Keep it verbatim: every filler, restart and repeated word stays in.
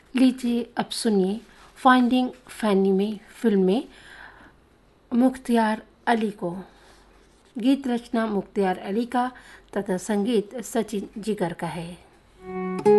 लीजिए अब सुनिए फाइंडिंग फैनी में फिल्म में मुख्तियार अली को। गीत रचना मुख्तियार अली का तथा संगीत सचिन जिगर का है।